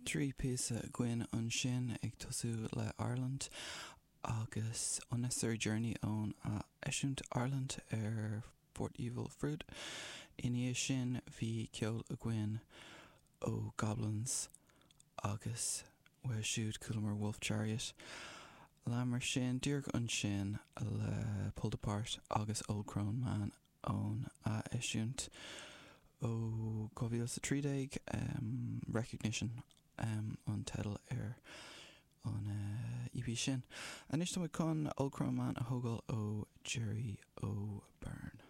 trí píosa gcuin an sin ag tosú le Ireland agus unnecessary journey ón a eisiúnt Ireland Port Evil Fruit. Iní sin bhí ceol a gcuin ó Goblins agus bhfuil siúd Coolmore Wolf Chariot. Lamar sin dúrg an sin le Pulled Apart agus Old Crone Man ón a eisiúnt ó 2013 Recognition an title an EP sin. An is con Old Crone Man a thógáil ó Jerry O'Byrne.